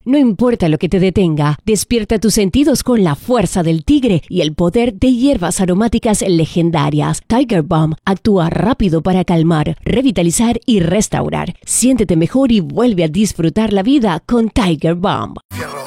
No importa lo que te detenga, despierta tus sentidos con la fuerza del tigre y el poder de hierbas aromáticas legendarias. Tiger Balm actúa rápido para calmar, revitalizar y restaurar. Siéntete mejor y vuelve a disfrutar la vida con Tiger Balm. Fierro.